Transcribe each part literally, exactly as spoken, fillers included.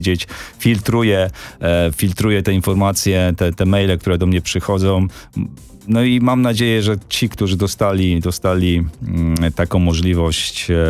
powiedzieć, filtruję, e, filtruję te informacje, te, te maile, które do mnie przychodzą. No i mam nadzieję, że ci, którzy dostali, dostali mm, taką możliwość, e,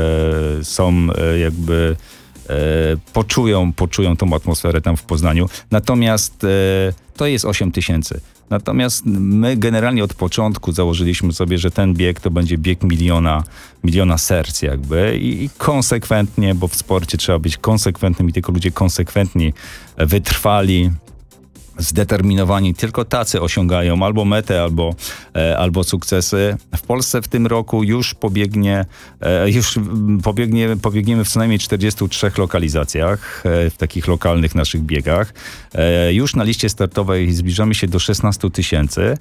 są e, jakby e, poczują, poczują tą atmosferę tam w Poznaniu. Natomiast e, to jest osiem tysięcy. Natomiast my generalnie od początku założyliśmy sobie, że ten bieg to będzie bieg miliona, miliona serc jakby i, i konsekwentnie, bo w sporcie trzeba być konsekwentnym i tylko ludzie konsekwentni, wytrwali, zdeterminowani, tylko tacy osiągają albo metę, albo, e, albo sukcesy. W Polsce w tym roku już pobiegnie, e, już pobiegnie, pobiegniemy w co najmniej czterdziestu trzech lokalizacjach, e, w takich lokalnych naszych biegach. E, już na liście startowej zbliżamy się do szesnastu tysięcy.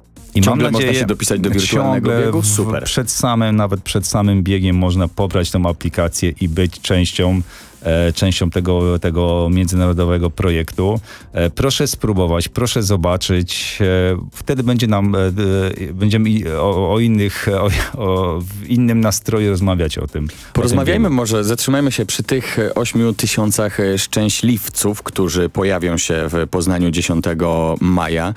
I ciągle mam nadzieję, można się dopisać do wirtualnego biegu? Super. W, przed samym, nawet przed samym biegiem można pobrać tą aplikację i być częścią E, częścią tego, tego międzynarodowego projektu. E, proszę spróbować, proszę zobaczyć. E, wtedy będzie nam, e, e, będziemy o, o innych, o, o, w innym nastroju rozmawiać o tym. Porozmawiajmy o tym może, zatrzymajmy się przy tych ośmiu tysiącach szczęśliwców, którzy pojawią się w Poznaniu dziesiątego maja.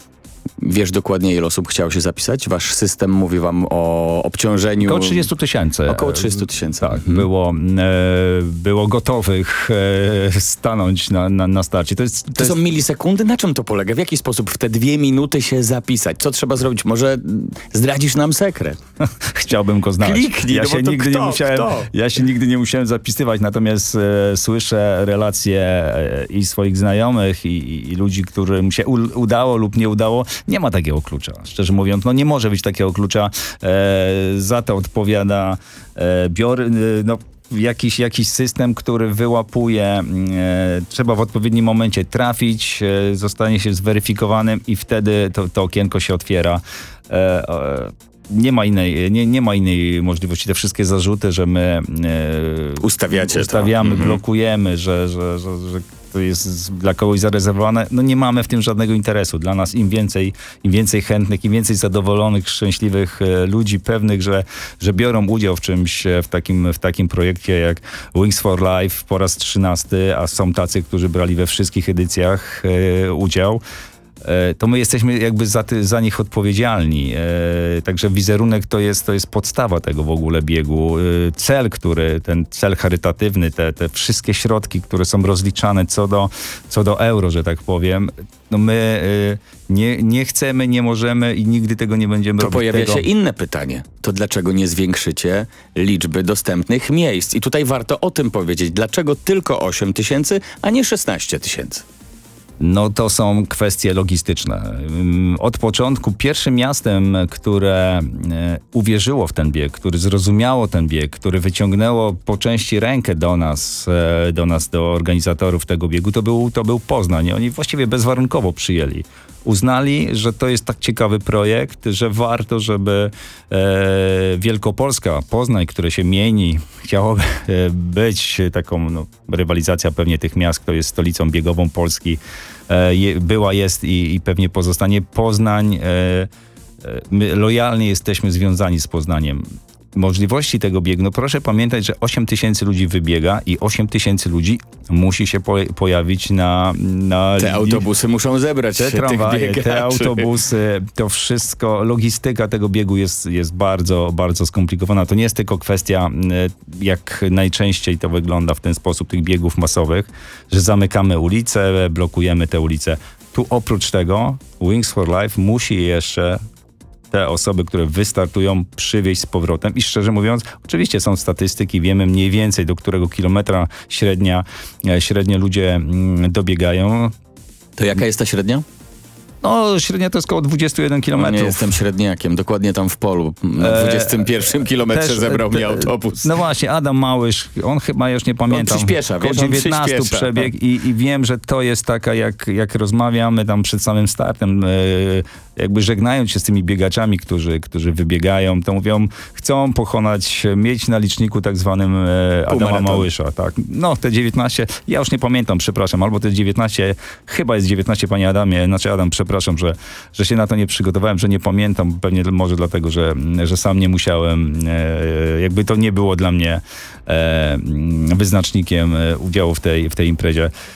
Wiesz dokładnie, ile osób chciało się zapisać? Wasz system mówi wam o obciążeniu... Około trzydziestu tysięcy. Około trzydziestu tysięcy. Tak, mhm. było, e, było gotowych e, stanąć na, na, na starcie. To, jest, to, to jest... są milisekundy? Na czym to polega? W jaki sposób w te dwie minuty się zapisać? Co trzeba zrobić? Może zdradzisz nam sekret? Chciałbym go znać. Kliknij, ja no się bo nigdy kto, nie musiałem, kto? Ja się nigdy nie musiałem zapisywać, natomiast e, słyszę relacje e, i swoich znajomych i, i, i ludzi, którym się u, udało lub nie udało. Nie ma takiego klucza. Szczerze mówiąc, no nie może być takiego klucza. E, za to odpowiada e, bior, e, no, jakiś, jakiś system, który wyłapuje, e, trzeba w odpowiednim momencie trafić, e, zostanie się zweryfikowanym i wtedy to, to okienko się otwiera. E, e, Nie ma innej, nie, nie ma innej możliwości. Te wszystkie zarzuty, że my e, Ustawiacie ustawiamy, to. blokujemy, że, że, że, że to jest dla kogoś zarezerwowane. No nie mamy w tym żadnego interesu. Dla nas im więcej, im więcej chętnych, im więcej zadowolonych, szczęśliwych e, ludzi, pewnych, że, że biorą udział w czymś, e, w takim, w takim projekcie jak Wings for Life po raz trzynasty, a są tacy, którzy brali we wszystkich edycjach e, udział. To my jesteśmy jakby za, ty, za nich odpowiedzialni. E, także wizerunek to jest, to jest podstawa tego w ogóle biegu. E, cel, który, ten cel charytatywny, te, te wszystkie środki, które są rozliczane co do, co do euro, że tak powiem, no my e, nie, nie chcemy, nie możemy i nigdy tego nie będziemy to robić. To pojawia tego. się inne pytanie. To dlaczego nie zwiększycie liczby dostępnych miejsc? I tutaj warto o tym powiedzieć. Dlaczego tylko osiem tysięcy, a nie szesnaście tysięcy? No to są kwestie logistyczne. Od początku pierwszym miastem, które uwierzyło w ten bieg, który zrozumiało ten bieg, który wyciągnęło po części rękę do nas, do nas, do organizatorów tego biegu, to był, to był Poznań. Oni właściwie bezwarunkowo przyjęli. Uznali, że to jest tak ciekawy projekt, że warto, żeby e, Wielkopolska, Poznań, które się mieni, chciałoby e, być taką no, rywalizacja pewnie tych miast, kto jest stolicą biegową Polski, e, je, była, jest i, i pewnie pozostanie. Poznań, e, e, my lojalnie jesteśmy związani z Poznaniem. Możliwości tego biegu, no proszę pamiętać, że osiem tysięcy ludzi wybiega i osiem tysięcy ludzi musi się po, pojawić na, na... Te autobusy muszą zebrać te się tramwaje, tych te autobusy, to wszystko, logistyka tego biegu jest, jest bardzo, bardzo skomplikowana. To nie jest tylko kwestia, jak najczęściej to wygląda w ten sposób tych biegów masowych, że zamykamy ulice, blokujemy te ulice. Tu oprócz tego Wings for Life musi jeszcze te osoby, które wystartują, przywieźć z powrotem. I szczerze mówiąc, oczywiście są statystyki, wiemy mniej więcej, do którego kilometra średnia, średnio ludzie mm, dobiegają. To jaka jest ta średnia? No, średnia to jest około dwadzieścia jeden kilometrów. No nie jestem średniakiem, dokładnie tam w polu. Na dwudziestym pierwszym kilometrze też, zebrał te, mnie autobus. No właśnie, Adam Małysz, on chyba już nie pamiętam. On przyspiesza, około wiesz, on dziewiętnastu przyspiesza. przebieg i, i wiem, że to jest taka, jak, jak rozmawiamy tam przed samym startem, yy, jakby żegnając się z tymi biegaczami, którzy, którzy wybiegają, to mówią, chcą pokonać, mieć na liczniku tak zwanym e, Adama Półmaraton. Małysza, tak. No, te dziewiętnaście, ja już nie pamiętam, przepraszam, albo to jest dziewiętnaście, chyba jest dziewiętnaście, panie Adamie, znaczy Adam, przepraszam, że, że się na to nie przygotowałem, że nie pamiętam, pewnie może dlatego, że, że sam nie musiałem, e, jakby to nie było dla mnie e, wyznacznikiem e, udziału w tej, w tej imprezie.